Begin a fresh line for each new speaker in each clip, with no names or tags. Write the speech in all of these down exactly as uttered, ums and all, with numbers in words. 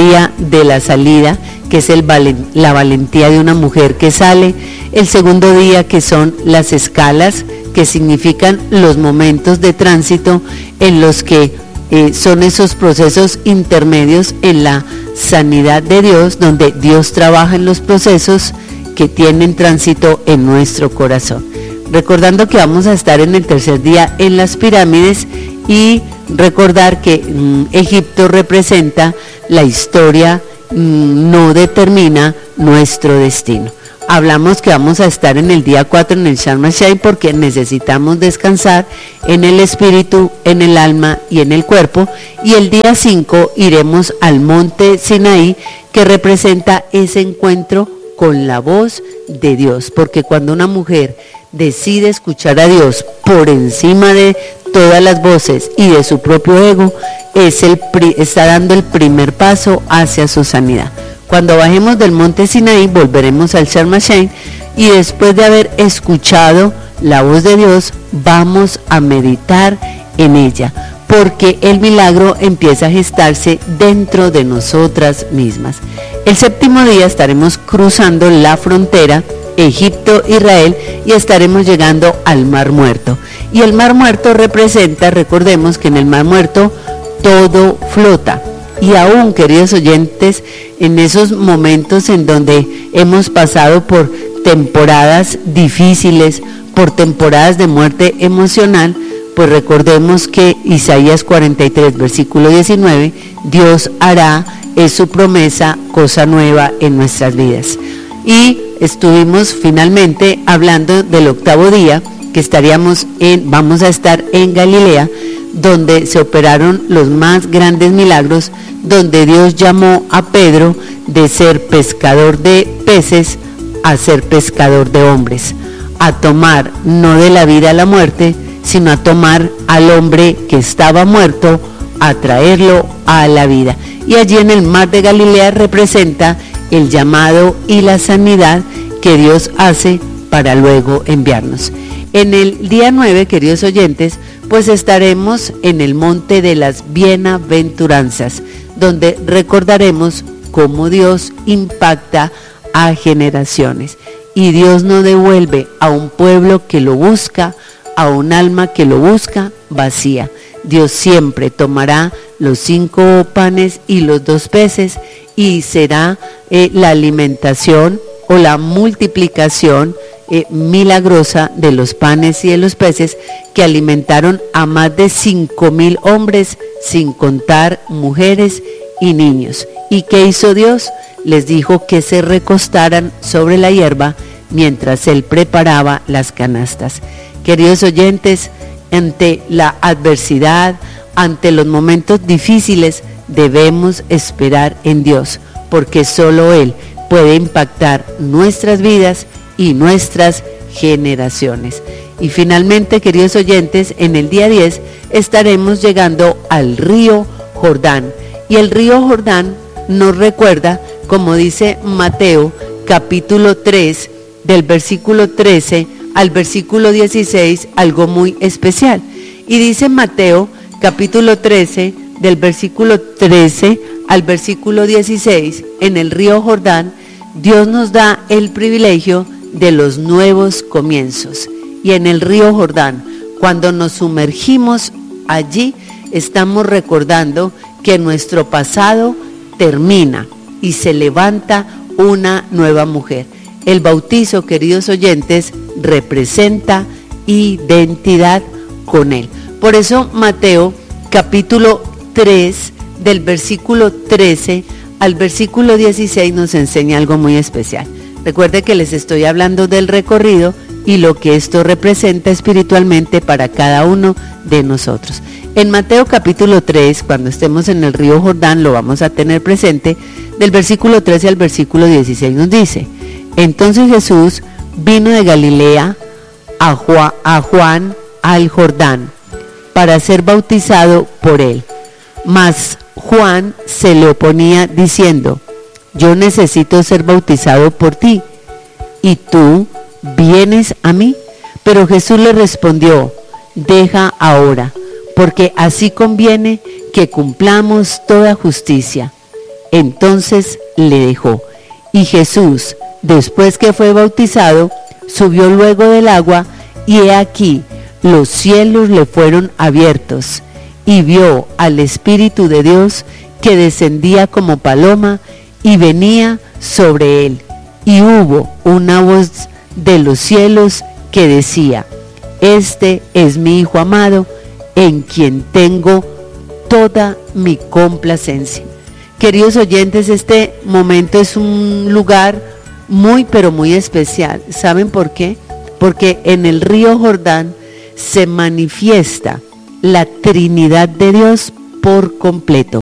día de la salida, que es el valen, la valentía de una mujer que sale. El segundo día, que son las escalas, que significan los momentos de tránsito en los que eh, son esos procesos intermedios en la sanidad de Dios, donde Dios trabaja en los procesos que tienen tránsito en nuestro corazón. Recordando que vamos a estar en el tercer día en las pirámides y recordar que mmm, Egipto representa la historia, mmm, no determina nuestro destino. Hablamos que vamos a estar en el día cuatro en el Sharm el-Sheikh porque necesitamos descansar en el espíritu, en el alma y en el cuerpo, y el día cinco iremos al monte Sinaí, que representa ese encuentro con la voz de Dios, porque cuando una mujer decide escuchar a Dios por encima de todas las voces y de su propio ego, es el, está dando el primer paso hacia su sanidad. Cuando bajemos del monte Sinaí volveremos al Sharm el-Sheikh, y después de haber escuchado la voz de Dios vamos a meditar en ella, porque el milagro empieza a gestarse dentro de nosotras mismas. El séptimo día estaremos cruzando la frontera Egipto-Israel y estaremos llegando al Mar Muerto. Y el Mar Muerto representa, recordemos que en el Mar Muerto todo flota. Y aún, queridos oyentes, en esos momentos en donde hemos pasado por temporadas difíciles, por temporadas de muerte emocional, pues recordemos que Isaías cuarenta y tres, versículo diecinueve, Dios hará, es su promesa, cosa nueva en nuestras vidas. Y estuvimos finalmente hablando del octavo día, que estaríamos en, vamos a estar en Galilea, donde se operaron los más grandes milagros, donde Dios llamó a Pedro de ser pescador de peces a ser pescador de hombres, a tomar no de la vida a la muerte, sino a tomar al hombre que estaba muerto, a traerlo a la vida. Y allí en el mar de Galilea representa el llamado y la sanidad que Dios hace para luego enviarnos. En el día nueve, queridos oyentes, pues estaremos en el monte de las bienaventuranzas, donde recordaremos cómo Dios impacta a generaciones. Y Dios no devuelve a un pueblo que lo busca, a un alma que lo busca, vacía. Dios siempre tomará los cinco panes y los dos peces y será eh, la alimentación o la multiplicación eh, milagrosa de los panes y de los peces que alimentaron a más de cinco mil hombres, sin contar mujeres y niños. ¿Y qué hizo Dios? Les dijo que se recostaran sobre la hierba mientras Él preparaba las canastas. Queridos oyentes, ante la adversidad, ante los momentos difíciles, debemos esperar en Dios, porque solo Él puede impactar nuestras vidas y nuestras generaciones. Y finalmente, queridos oyentes, en el día diez estaremos llegando al río Jordán. Y el río Jordán nos recuerda, como dice Mateo, capítulo tres, del versículo trece al versículo dieciséis, algo muy especial. Y dice Mateo, capítulo trece, del versículo trece al versículo dieciséis, en el río Jordán, Dios nos da el privilegio de los nuevos comienzos. Y en el río Jordán, cuando nos sumergimos allí, estamos recordando que nuestro pasado termina y se levanta una nueva mujer. El bautizo, queridos oyentes, representa identidad con Él. Por eso Mateo capítulo tres, del versículo trece al versículo dieciséis, nos enseña algo muy especial. Recuerde que les estoy hablando del recorrido y lo que esto representa espiritualmente para cada uno de nosotros. En Mateo capítulo tres, cuando estemos en el río Jordán, lo vamos a tener presente, del versículo trece al versículo dieciséis nos dice: entonces Jesús vino de Galilea a Juan, a Juan al Jordán para ser bautizado por él. Mas Juan se le oponía diciendo: yo necesito ser bautizado por ti, ¿y tú vienes a mí? Pero Jesús le respondió: deja ahora, porque así conviene que cumplamos toda justicia. Entonces le dejó. Y Jesús, después que fue bautizado, subió luego del agua, y he aquí, los cielos le fueron abiertos, y vio al Espíritu de Dios que descendía como paloma y venía sobre él. Y hubo una voz de los cielos que decía: este es mi Hijo amado, en quien tengo toda mi complacencia. Queridos oyentes, este momento es un lugar muy pero muy especial. ¿Saben por qué? Porque en el río Jordán se manifiesta la Trinidad de Dios por completo.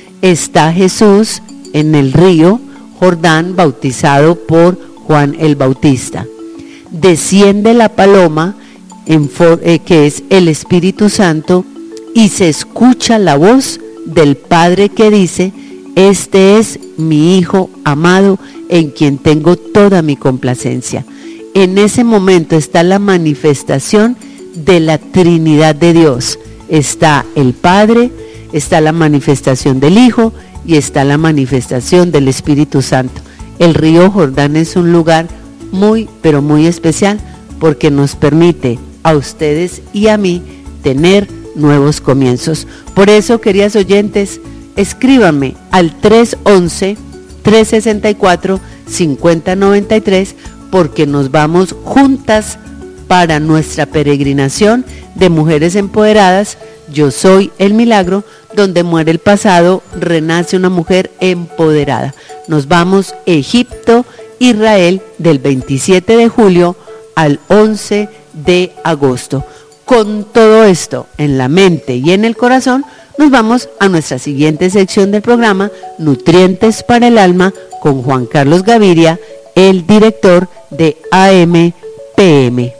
Está Jesús en el río Jordán, bautizado por Juan el Bautista. Desciende la paloma, en for, eh, que es el Espíritu Santo, y se escucha la voz del Padre que dice: este es mi Hijo amado, en quien tengo toda mi complacencia. En ese momento está la manifestación de la Trinidad de Dios. Está el Padre, está la manifestación del Hijo y está la manifestación del Espíritu Santo. El río Jordán es un lugar muy, pero muy especial, porque nos permite a ustedes y a mí tener nuevos comienzos. Por eso, queridas oyentes, escríbanme al tres once, tres sesenta y cuatro, cincuenta noventa y tres, porque nos vamos juntas para nuestra peregrinación de mujeres empoderadas. Yo soy el milagro, donde muere el pasado, renace una mujer empoderada. Nos vamos a Egipto, Israel, del veintisiete de julio al once de agosto. Con todo esto en la mente y en el corazón, nos vamos a nuestra siguiente sección del programa, Nutrientes para el Alma, con Juan Carlos Gaviria, el director de A M P M.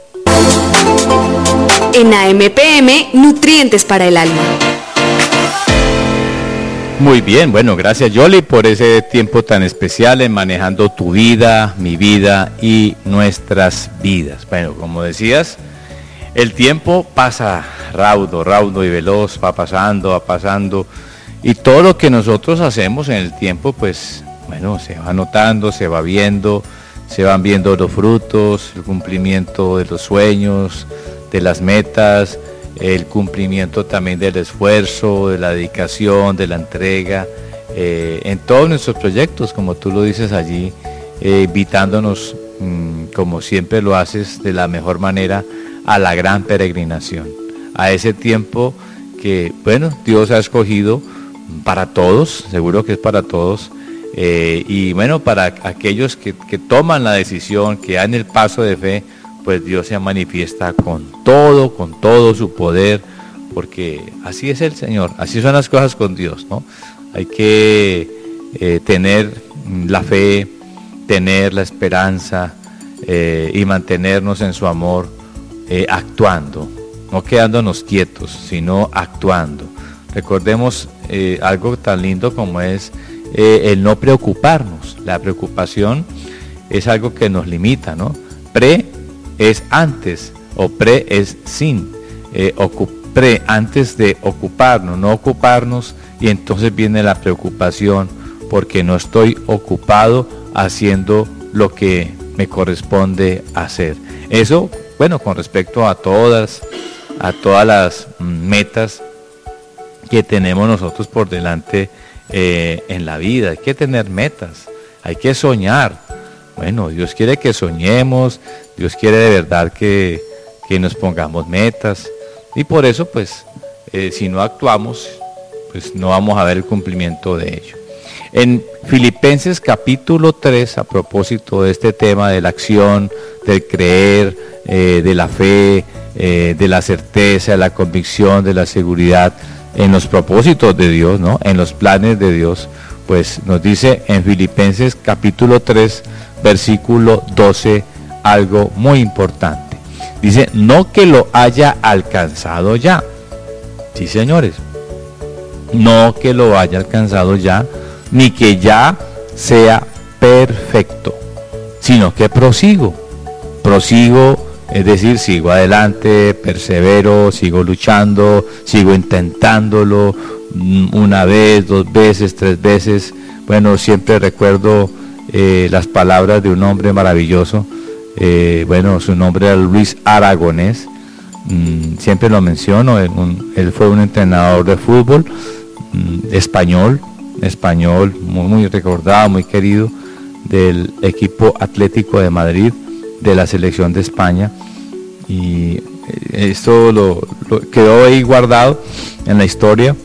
En A M P M, Nutrientes para el Alma.
Muy bien, bueno, gracias Yoli por ese tiempo tan especial en manejando tu vida, mi vida y nuestras vidas. Bueno, como decías, el tiempo pasa raudo, raudo y veloz, va pasando, va pasando, y todo lo que nosotros hacemos en el tiempo, pues, bueno, se va notando, se va viendo, se van viendo los frutos, el cumplimiento de los sueños, de las metas, el cumplimiento también del esfuerzo, de la dedicación, de la entrega, eh, en todos nuestros proyectos, como tú lo dices allí, eh, invitándonos, mmm, como siempre lo haces, de la mejor manera, a la gran peregrinación, a ese tiempo que, bueno, Dios ha escogido para todos, seguro que es para todos, eh, y bueno, para aquellos que, que toman la decisión, que dan el paso de fe, pues Dios se manifiesta con todo, con todo su poder, porque así es el Señor, así son las cosas con Dios, ¿no? Hay que eh, tener la fe, tener la esperanza eh, y mantenernos en su amor, eh, actuando, no quedándonos quietos, sino actuando. Recordemos eh, algo tan lindo como es eh, el no preocuparnos. La preocupación es algo que nos limita, ¿no? Pre es antes, o pre es sin, eh, pre antes de ocuparnos, no ocuparnos, y entonces viene la preocupación porque no estoy ocupado haciendo lo que me corresponde hacer. Eso, bueno, con respecto a todas, a todas las metas que tenemos nosotros por delante eh, en la vida. Hay que tener metas, hay que soñar. Bueno, Dios quiere que soñemos, Dios quiere de verdad que, que nos pongamos metas, y por eso pues eh, si no actuamos, pues no vamos a ver el cumplimiento de ello. En Filipenses capítulo tres, a propósito de este tema de la acción, del creer, eh, de la fe, eh, de la certeza, de la convicción, de la seguridad en los propósitos de Dios, ¿no? En los planes de Dios, pues nos dice en Filipenses capítulo tres, versículo doce, algo muy importante. Dice, no que lo haya alcanzado ya. Sí, señores. No que lo haya alcanzado ya, ni que ya sea perfecto, sino que prosigo. Prosigo, es decir, sigo adelante, persevero, sigo luchando, sigo intentándolo, una vez, dos veces, tres veces. Bueno, siempre recuerdo eh, las palabras de un hombre maravilloso. Eh, bueno, su nombre era Luis Aragonés. Mm, siempre lo menciono. Él, un, él fue un entrenador de fútbol mm, español, español, muy, muy recordado, muy querido, del equipo Atlético de Madrid, de la selección de España. Y esto lo, lo quedó ahí guardado en la historia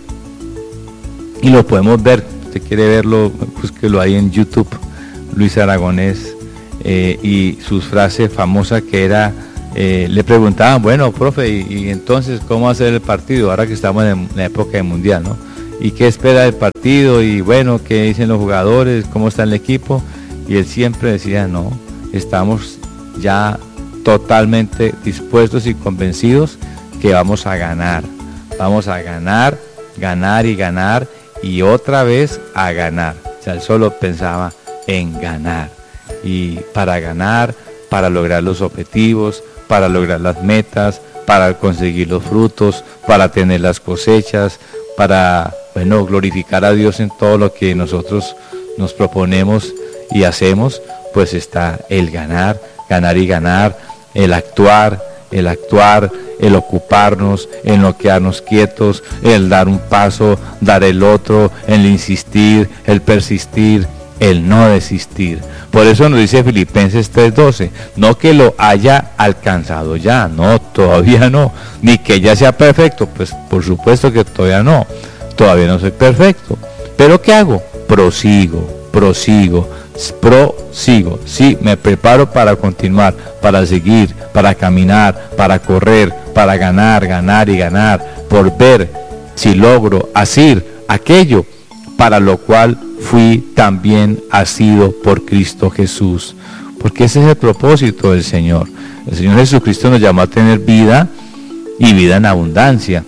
y lo podemos ver. Usted quiere verlo, búsquelo ahí en YouTube, Luis Aragonés, eh, y su frase famosa que era, eh, le preguntaban, bueno, profe, y, y entonces, ¿cómo va a ser el partido? Ahora que estamos en la época de mundial, ¿no? ¿Y qué espera del partido? Y bueno, ¿qué dicen los jugadores? ¿Cómo está el equipo? Y él siempre decía, no, estamos ya totalmente dispuestos y convencidos que vamos a ganar. Vamos a ganar, ganar y ganar, y otra vez a ganar. O sea, él solo pensaba en ganar. Y para ganar, para lograr los objetivos, para lograr las metas, para conseguir los frutos, para tener las cosechas, para, bueno, glorificar a Dios en todo lo que nosotros nos proponemos y hacemos, pues está el ganar, ganar y ganar, el actuar, el actuar, el ocuparnos, el no quedarnos quietos, el dar un paso, dar el otro, el insistir, el persistir, el no desistir. Por eso nos dice Filipenses tres doce, no que lo haya alcanzado ya, no, todavía no, ni que ya sea perfecto, pues por supuesto que todavía no, todavía no soy perfecto, pero ¿qué hago? Prosigo, prosigo, prosigo, sí, me preparo para continuar, para seguir, para caminar, para correr, para ganar, ganar y ganar, por ver si logro hacer aquello para lo cual fui también asido por Cristo Jesús. Porque ese es el propósito del Señor. El Señor Jesucristo nos llamó a tener vida y vida en abundancia.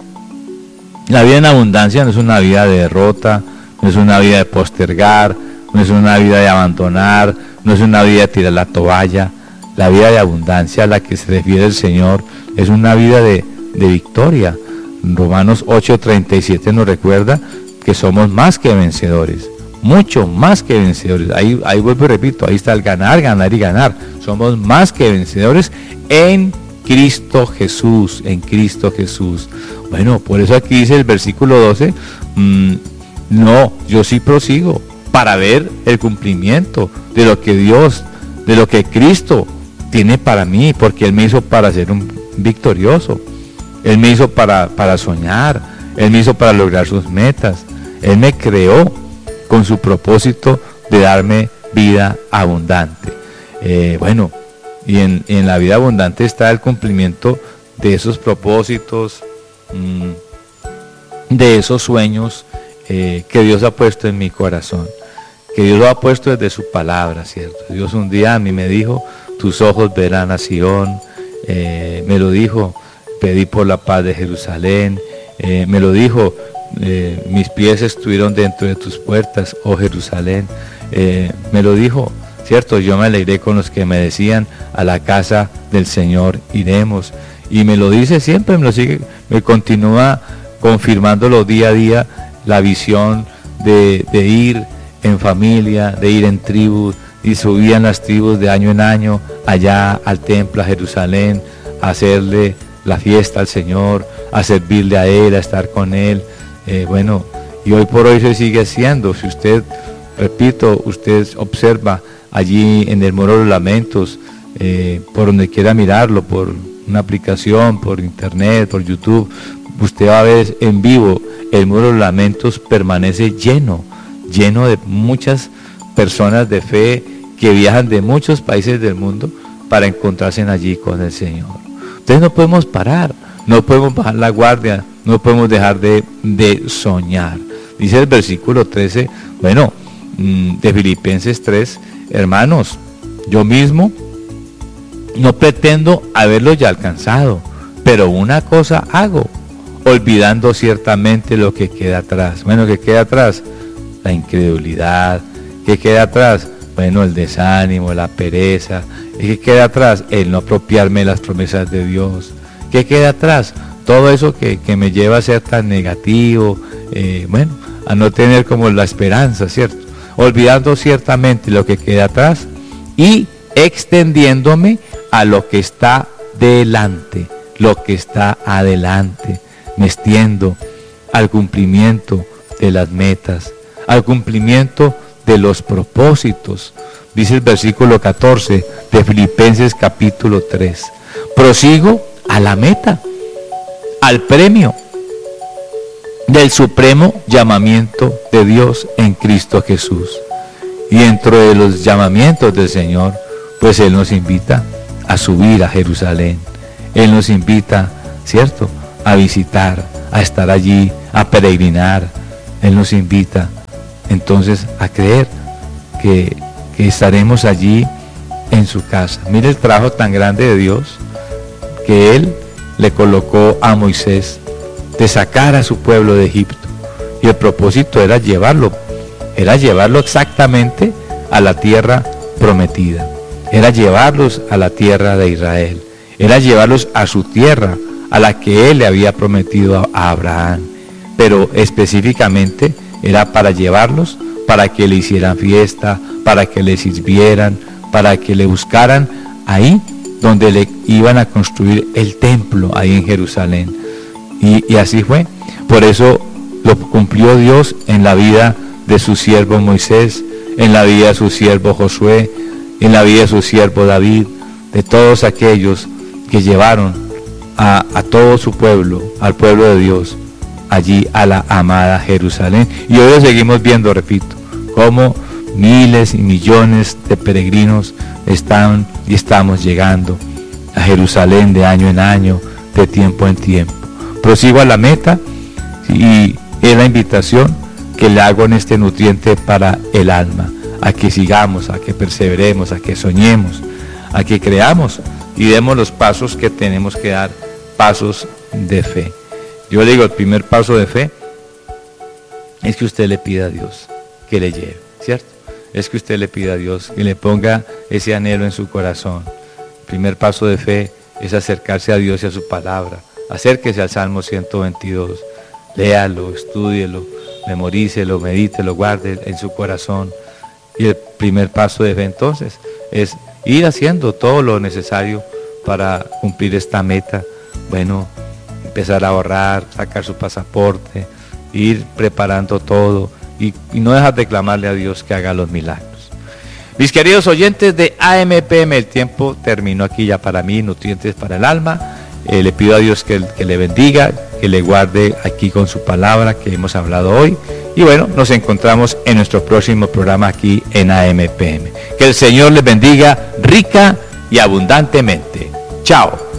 La vida en abundancia no es una vida de derrota, no es una vida de postergar, no es una vida de abandonar, no es una vida de tirar la toalla. La vida de abundancia a la que se refiere el Señor es una vida de, de victoria. Romanos ocho treinta y siete nos recuerda que somos más que vencedores, mucho más que vencedores. Ahí, ahí vuelvo y repito, ahí está el ganar, ganar y ganar. Somos más que vencedores en Cristo Jesús, en Cristo Jesús. Bueno, por eso aquí dice el versículo doce, mmm, no, yo sí prosigo para ver el cumplimiento de lo que Dios, de lo que Cristo tiene para mí, porque Él me hizo para ser un victorioso, Él me hizo para, para soñar, Él me hizo para lograr sus metas, Él me creó con su propósito de darme vida abundante. Eh, bueno, y en, en la vida abundante está el cumplimiento de esos propósitos, mmm, de esos sueños eh, que Dios ha puesto en mi corazón, que Dios lo ha puesto desde su palabra, ¿cierto? Dios un día a mí me dijo, tus ojos verán a Sion, eh, me lo dijo, pedí por la paz de Jerusalén, eh, me lo dijo, eh, mis pies estuvieron dentro de tus puertas, oh Jerusalén, eh, me lo dijo, ¿cierto? Yo me alegré con los que me decían, a la casa del Señor iremos, y me lo dice siempre, me lo sigue, me continúa confirmándolo día a día, la visión de, de ir en familia, de ir en tribus, y subían las tribus de año en año allá al templo, a Jerusalén, a hacerle la fiesta al Señor, a servirle a Él, a estar con Él. Eh, bueno, y hoy por hoy se sigue haciendo. Si usted, repito, usted observa allí en el Muro de los Lamentos, eh, por donde quiera mirarlo, por una aplicación, por internet, por YouTube, usted va a ver en vivo, el Muro de los Lamentos permanece lleno, lleno de muchas personas de fe que viajan de muchos países del mundo para encontrarse allí con el Señor. Entonces no podemos parar, no podemos bajar la guardia, no podemos dejar de, de soñar. Dice el versículo trece, bueno, de Filipenses tres, hermanos, yo mismo no pretendo haberlo ya alcanzado, pero una cosa hago, olvidando ciertamente lo que queda atrás. Bueno, ¿qué queda atrás? La incredulidad. ¿Qué queda atrás? Bueno, el desánimo, la pereza. ¿Y qué queda atrás? El no apropiarme de las promesas de Dios. ¿Qué queda atrás? Todo eso que, que me lleva a ser tan negativo, eh, bueno, a no tener como la esperanza, ¿cierto? Olvidando ciertamente lo que queda atrás y extendiéndome a lo que está delante, lo que está adelante. Me extiendo al cumplimiento de las metas, al cumplimiento de los propósitos. Dice el versículo catorce de Filipenses capítulo tres. Prosigo a la meta, al premio del supremo llamamiento de Dios en Cristo Jesús. Y dentro de los llamamientos del Señor, pues Él nos invita a subir a Jerusalén. Él nos invita, ¿cierto?, a visitar, a estar allí, a peregrinar. Él nos invita entonces a creer que, que estaremos allí en su casa. Mire el trabajo tan grande de Dios que Él le colocó a Moisés de sacar a su pueblo de Egipto. Y el propósito era llevarlo, era llevarlo exactamente a la tierra prometida. Era llevarlos a la tierra de Israel. Era llevarlos a su tierra, a la que Él le había prometido a Abraham. Pero específicamente era para llevarlos, para que le hicieran fiesta, para que le sirvieran, para que le buscaran ahí donde le iban a construir el templo, ahí en Jerusalén. Y, y así fue. Por eso lo cumplió Dios en la vida de su siervo Moisés, en la vida de su siervo Josué, en la vida de su siervo David, de todos aquellos que llevaron a, a todo su pueblo, al pueblo de Dios, allí a la amada Jerusalén. Y hoy lo seguimos viendo, repito, cómo miles y millones de peregrinos están y estamos llegando a Jerusalén de año en año, de tiempo en tiempo. Prosigo a la meta y es la invitación que le hago en este nutriente para el alma, a que sigamos, a que perseveremos, a que soñemos, a que creamos y demos los pasos que tenemos que dar, pasos de fe. Yo le digo, el primer paso de fe es que usted le pida a Dios que le lleve, ¿cierto? Es que usted le pida a Dios que le ponga ese anhelo en su corazón. El primer paso de fe es acercarse a Dios y a su palabra. Acérquese al Salmo ciento veintidós, léalo, estúdielo, memorícelo, medítelo, guarde en su corazón. Y el primer paso de fe entonces es ir haciendo todo lo necesario para cumplir esta meta. Bueno, empezar a ahorrar, sacar su pasaporte, ir preparando todo y, y no dejar de clamarle a Dios que haga los milagros. Mis queridos oyentes de A M P M, el tiempo terminó aquí ya para mí, nutrientes para el alma. Eh, le pido a Dios que, que le bendiga, que le guarde aquí con su palabra que hemos hablado hoy. Y bueno, nos encontramos en nuestro próximo programa aquí en A M P M. Que el Señor les bendiga rica y abundantemente. Chao.